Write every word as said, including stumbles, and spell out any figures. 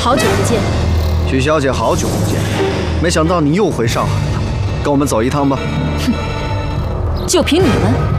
好久不见。 许小姐，好久不见，没想到你又回上海了，跟我们走一趟吧。 哼，就凭你们，